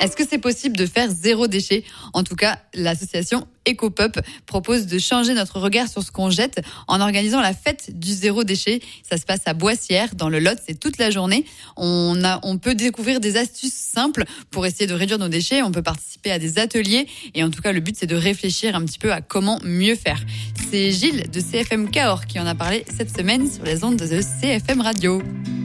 Est-ce que c'est possible de faire zéro déchet ? En tout cas, l'association EcoPup propose de changer notre regard sur ce qu'on jette en organisant la fête du zéro déchet. Ça se passe à Boissière, dans le Lot, c'est toute la journée. On peut découvrir des astuces simples pour essayer de réduire nos déchets. On peut participer à des ateliers et en tout cas, le but, c'est de réfléchir un petit peu à comment mieux faire. C'est Gilles de CFM Cahors qui en a parlé cette semaine sur les ondes de CFM Radio.